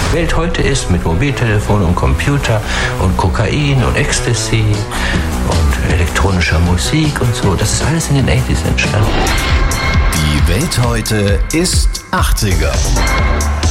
Welt heute ist mit Mobiltelefon und Computer und Kokain und Ecstasy und elektronischer Musik und so. Das ist alles in den 80s entstanden. Die Welt heute ist 80er.